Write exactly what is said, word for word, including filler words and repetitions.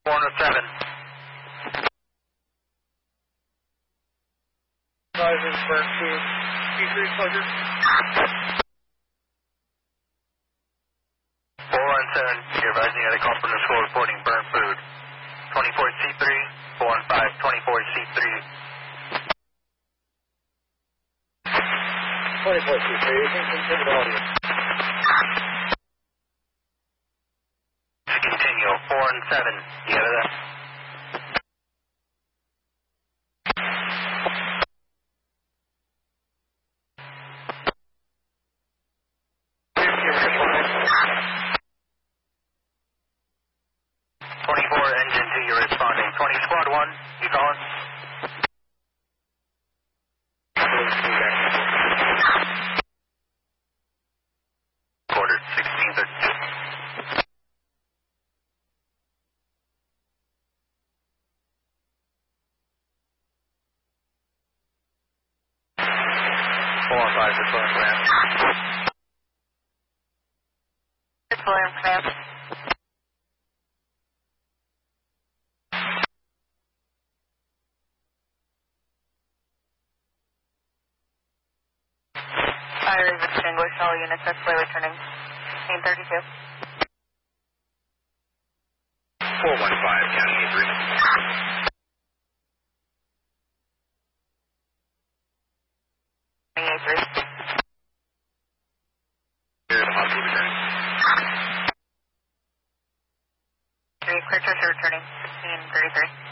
four oh seven. Advisors burn food. T three closure. four one seven, you're advising you had a call from the school reporting burn food. twenty-four C three, four one five, twenty-four C three. twenty-four C three, you can continue the audio. Continue, four and seven, you got that? twenty-four engine two, you're responding. twenty squad one, you calling? Quarter sixteen thirty-two. four one five, this one, Graham. It's William Command. Fire is extinguished. All units are clear returning. Scene thirty-two. four one five, counting A three. A three. Here, the hospital returning. Three, clear church returning. Scene thirty-three.